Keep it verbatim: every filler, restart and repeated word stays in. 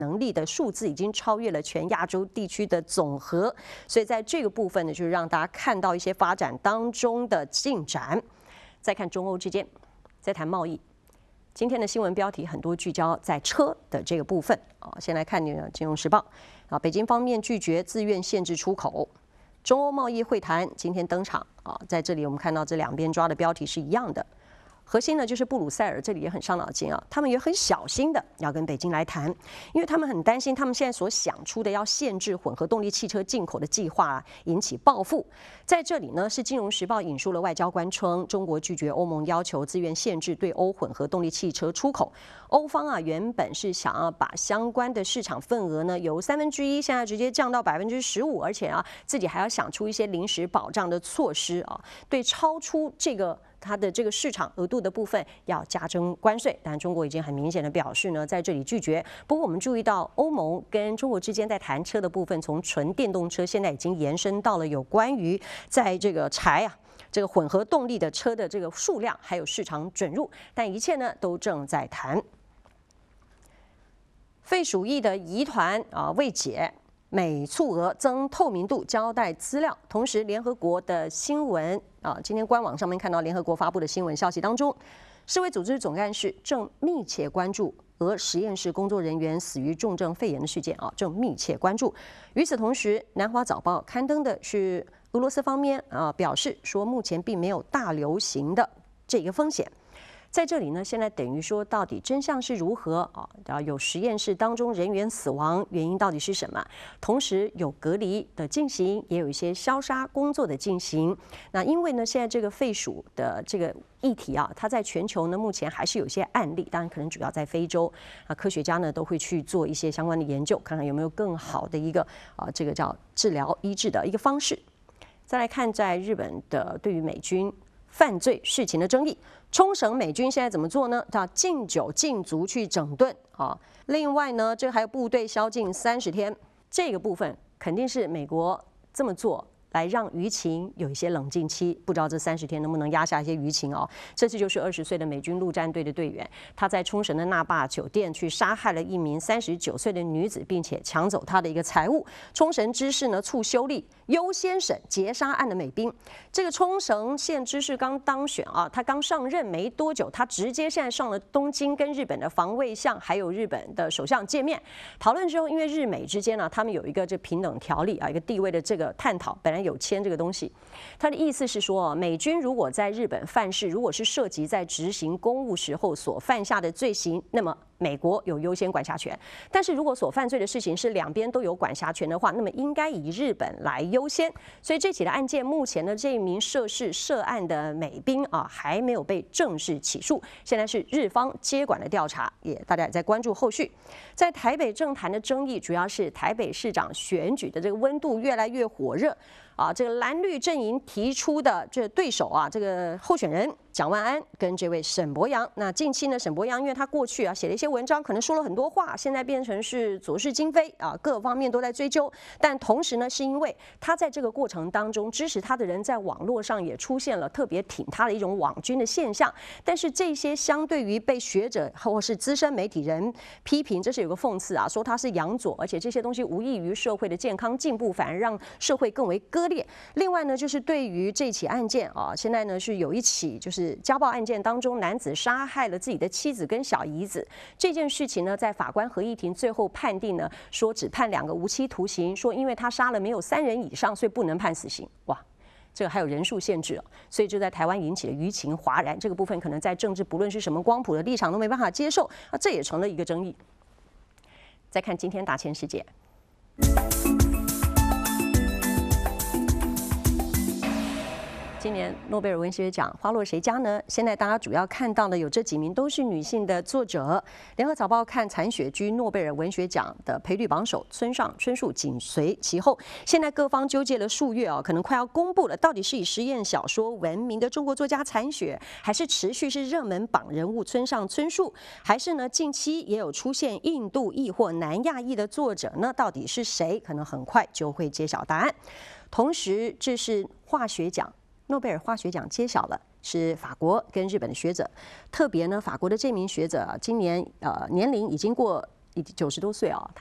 能力的数字已经超越了全亚洲地区的总和，所以在这个部分呢，就是让大家看到一些发展当中的进展。再看中欧之间，再谈贸易。今天的新闻标题很多聚焦在车的这个部分啊。先来看《金融时报》啊，北京方面拒绝自愿限制出口。中欧贸易会谈今天登场啊，在这里我们看到这两边抓的标题是一样的。核心呢就是布鲁塞尔，这里也很伤脑筋啊，他们也很小心的要跟北京来谈，因为他们很担心他们现在所想出的要限制混合动力汽车进口的计划、啊、引起报复。在这里呢，是《金融时报》引述了外交官称，中国拒绝欧盟要求自愿限制对欧混合动力汽车出口。欧方啊原本是想要把相关的市场份额呢由三分之一现在直接降到百分之十五，而且啊自己还要想出一些临时保障的措施啊，对超出这个。它的这个市场额度的部分要加征关税，但中国已经很明显的表示呢，在这里拒绝。不过我们注意到，欧盟跟中国之间在谈车的部分，从纯电动车现在已经延伸到了有关于在这个柴啊。这个混合动力的车的这个数量还有市场准入，但一切呢都正在谈。废鼠疫的疑团啊未解。美促俄增透明度，交代资料。同时，联合国的新闻啊，今天官网上面看到联合国发布的新闻消息当中，世卫组织总干事正密切关注俄实验室工作人员死于重症肺炎的事件啊，正密切关注。与此同时，《南华早报》刊登的是俄罗斯方面啊表示说，目前并没有大流行的这个风险。在这里呢，现在等于说，到底真相是如何啊？有实验室当中人员死亡原因到底是什么？同时有隔离的进行，也有一些消杀工作的进行。那因为呢，现在这个废鼠的这个议题啊，它在全球呢目前还是有些案例，当然可能主要在非洲啊，科学家呢都会去做一些相关的研究，看看有没有更好的一个啊这个叫治疗医治的一个方式。再来看在日本的对于美军犯罪事情的争议。冲绳美军现在怎么做呢？叫禁酒禁足去整顿啊。另外呢，这还有部队宵禁三十天，这个部分肯定是美国这么做来让舆情有一些冷静期，不知道这三十天能不能压下一些舆情哦。这次就是二十岁的美军陆战队的队员，他在冲绳的那霸酒店去杀害了一名三十九岁的女子，并且抢走她的一个财物。冲绳知事呢促修例优先审劫杀案的美兵。这个冲绳县知事刚当选啊，他刚上任没多久，他直接现在上了东京，跟日本的防卫相还有日本的首相见面讨论之后，因为日美之间呢、啊，他们有一个这平等条例啊，一个地位的这个探讨，本来有签这个东西，他的意思是说，美军如果在日本犯事，如果是涉及在执行公务时候所犯下的罪行，那么美国有优先管辖权。但是如果所犯罪的事情是两边都有管辖权的话，那么应该以日本来优先。所以这起的案件，目前的这一名涉事涉案的美兵啊，还没有被正式起诉，现在是日方接管的调查，也大家也在关注后续。在台北政坛的争议，主要是台北市长选举的这个温度越来越火热。啊，这个蓝绿阵营提出的这对手啊，这个候选人蒋万安跟这位沈伯洋，那近期呢，沈伯洋因为他过去啊写了一些文章，可能说了很多话，现在变成是左是今非啊，各方面都在追究。但同时呢，是因为他在这个过程当中，支持他的人在网络上也出现了特别挺他的一种网军的现象。但是这些相对于被学者或是资深媒体人批评，这是有个讽刺啊，说他是洋左，而且这些东西无益于社会的健康进步，反而让社会更为割裂。另外呢，就是对于这起案件啊，现在呢是有一起就是家暴案件当中，男子杀害了自己的妻子跟小姨子这件事情呢，在法官合议庭最后判定呢，说只判两个无期徒刑，说因为他杀了没有三人以上，所以不能判死刑。哇！这个还有人数限制，所以就在台湾引起了舆情哗然。这个部分可能在政治不论是什么光谱的立场都没办法接受啊，这也成了一个争议。再看今天大千世界。今年诺贝尔文学奖花落谁家呢？现在大家主要看到的有这几名都是女性的作者。联合早报看残雪居诺贝尔文学奖的赔率榜首村上春树紧随其后。现在各方纠结了数月啊，可能快要公布了，到底是以实验小说闻名的中国作家残雪，还是持续是热门榜人物村上春树，还是呢近期也有出现印度裔或南亚裔的作者呢？到底是谁？可能很快就会揭晓答案。同时，这是化学奖。诺贝尔化学奖揭晓了，是法国跟日本的学者，特别呢，法国的这名学者今年呃年龄已经过已九十多岁啊。